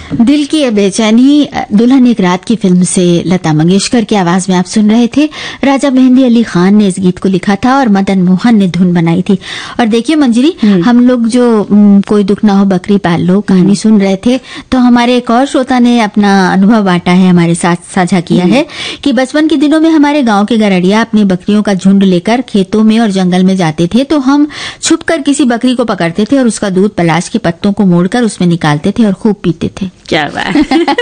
दिल की ये बेचैनी दुल्हन एक रात की फिल्म से लता मंगेशकर की आवाज में आप सुन रहे थे। राजा मेहंदी अली खान ने इस गीत को लिखा था और मदन मोहन ने धुन बनाई थी। और देखिए मंजरी, हम लोग जो कोई दुख ना हो बकरी पाल लो कहानी सुन रहे थे, तो हमारे एक और श्रोता ने अपना अनुभव बांटा है, हमारे साथ साझा किया है कि बचपन के दिनों में हमारे गांव के गरड़िया अपनी बकरियों का झुंड लेकर खेतों में और जंगल में जाते थे, तो हम छुपकर किसी बकरी को पकड़ते थे और उसका दूध पलाश के पत्तों को मोड़कर उसमें निकालते थे और खूब पीते थे। क्या बात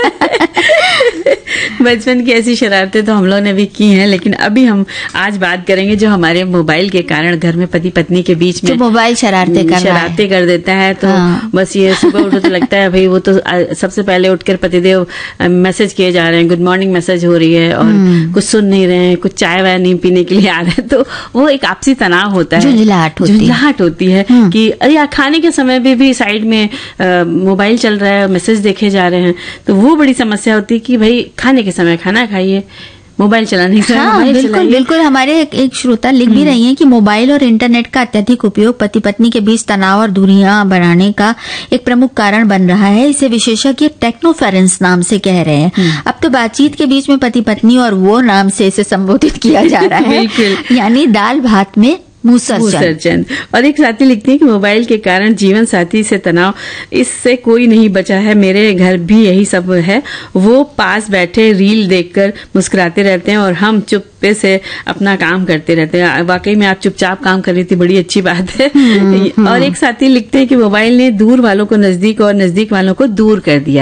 बचपन की ऐसी शरारतें तो हम लोगों ने भी की हैं, लेकिन अभी हम आज बात करेंगे जो हमारे मोबाइल के कारण घर में पति पत्नी के बीच में मोबाइल शरारतें कर देता है। तो बस ये सुबह उठो तो लगता है भाई वो तो सबसे पहले उठकर पतिदेव मैसेज किए जा रहे हैं, गुड मॉर्निंग मैसेज हो रही है और कुछ सुन नहीं रहे हैं, कुछ चाय वाय नहीं पीने के लिए आ रहे हैं, तो वो एक आपसी तनाव होता है, झुंझलाहट होती है कि अरे यार खाने के समय भी साइड में मोबाइल चल रहा है, मैसेज देखे जा रहे हैं, तो वो बड़ी समस्या होती है कि भाई खाने के समय खाना खाइए, मोबाइल चलाने का बिल्कुल। हमारे एक श्रोता लिख भी रही हैं कि मोबाइल और इंटरनेट का अत्यधिक उपयोग पति पत्नी के बीच तनाव और दूरियां बढ़ाने का एक प्रमुख कारण बन रहा है। इसे विशेषज्ञ टेक्नोफेरेंस नाम से कह रहे हैं। अब तो बातचीत के बीच में पति पत्नी और वो नाम से इसे संबोधित किया जा रहा है यानी दाल भात में मुसरचंद। और एक साथी लिखते हैं कि मोबाइल के कारण जीवन साथी से तनाव, इससे कोई नहीं बचा है, मेरे घर भी यही सब है, वो पास बैठे रील देखकर मुस्कुराते रहते हैं और हम चुप्पे से अपना काम करते रहते हैं। वाकई में आप चुपचाप काम कर रही थी, बड़ी अच्छी बात है। और एक साथी लिखते हैं कि मोबाइल ने दूर वालों को नजदीक और नजदीक वालों को दूर कर दिया